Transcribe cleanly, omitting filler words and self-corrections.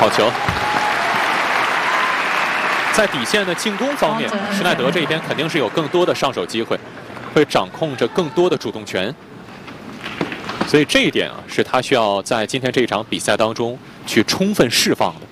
好球。在底线的进攻方面，施耐德这边肯定是有更多的上手机会，会掌控着更多的主动权。所以这一点啊，是他需要在今天这场比赛当中去充分释放的。